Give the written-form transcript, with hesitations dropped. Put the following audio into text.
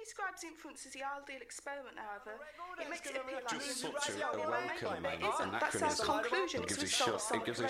describes influence as the ideal experiment, however, it makes it appear like Just the such influence a welcome but it isn't. That's our conclusion. It gives a